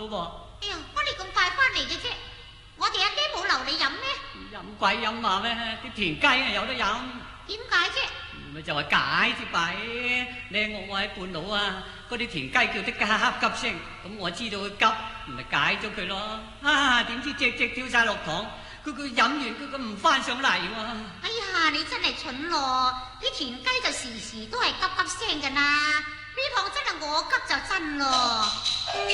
噶喎。 哎呀，乜你咁快翻嚟嘅啫？我哋阿爹冇留你飲咩？ 飲鬼飲啊咩？啲田雞啊有得飲。 點解啫？ 咪就係解之弊。你我喺半路啊，嗰啲田雞叫得急急聲，咁我知道佢急，咪解咗佢咯。點知隻隻跳晒落塘，佢飲完佢唔翻上嚟喎。 哎呀，你真係蠢咯！啲田雞就時時都係急急聲噶啦，呢趟真係我急就真咯。